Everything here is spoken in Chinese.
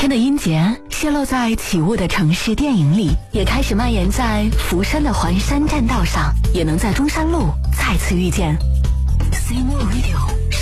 天的音节泄露在起雾的城市电影里，也开始蔓延在福山的环山栈道上，也能在中山路再次遇见。C More Radio。